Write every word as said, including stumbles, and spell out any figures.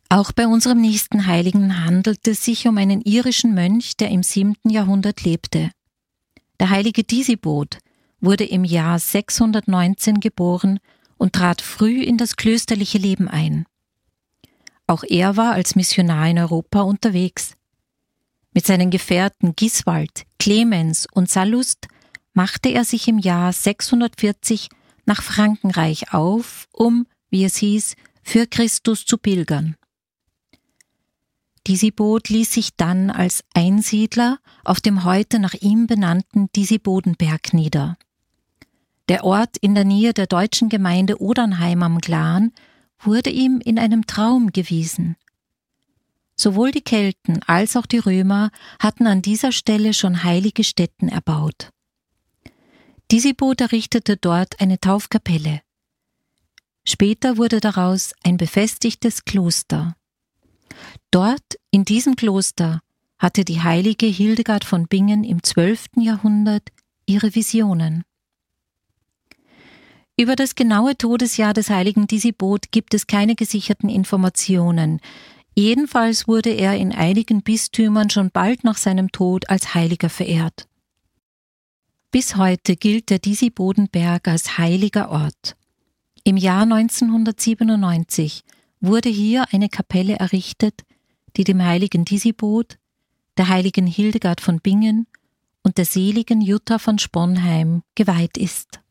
Auch bei unserem nächsten Heiligen handelt es sich um einen irischen Mönch, der im siebten Jahrhundert lebte. Der heilige Disibod wurde im Jahr sechshundertneunzehn geboren und trat früh in das klösterliche Leben ein. Auch er war als Missionar in Europa unterwegs. Mit seinen Gefährten Giswald, Clemens und Sallust machte er sich im Jahr sechshundertvierzig nach Frankenreich auf, um, wie es hieß, für Christus zu pilgern. Disibod ließ sich dann als Einsiedler auf dem heute nach ihm benannten Disibodenberg nieder. Der Ort in der Nähe der deutschen Gemeinde Odernheim am Glan wurde ihm in einem Traum gewiesen. Sowohl die Kelten als auch die Römer hatten an dieser Stelle schon heilige Stätten erbaut. Disibod errichtete dort eine Taufkapelle. Später wurde daraus ein befestigtes Kloster. Dort, in diesem Kloster, hatte die heilige Hildegard von Bingen im zwölften Jahrhundert ihre Visionen. Über das genaue Todesjahr des heiligen Disibod gibt es keine gesicherten Informationen. Jedenfalls wurde er in einigen Bistümern schon bald nach seinem Tod als Heiliger verehrt. Bis heute gilt der Disibodenberg als heiliger Ort. Im Jahr neunzehnhundertsiebenundneunzig wurde hier eine Kapelle errichtet, die dem heiligen Disibod, der heiligen Hildegard von Bingen und der seligen Jutta von Sponheim geweiht ist.